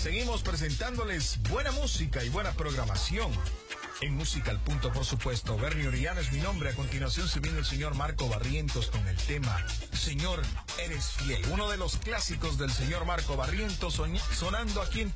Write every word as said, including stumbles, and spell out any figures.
seguimos presentándoles buena música y buena programación. En Música al Punto, por supuesto. Bernie Orellana es mi nombre. A continuación se viene el señor Marco Barrientos con el tema Señor, eres fiel. Uno de los clásicos del señor Marco Barrientos sonando aquí en